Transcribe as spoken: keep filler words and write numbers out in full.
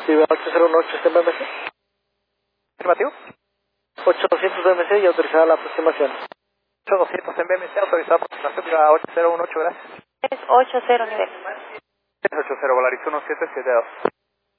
Sí, ocho cero uno ocho B M C. ¿Afirmativo? ochocientos B M C y autorizada la aproximación. ocho doscientos en B M C, autorizada aproximación a ocho cero uno ocho, gracias. Es ocho cero nivel. tres ocho cero, Volaris uno siete siete dos.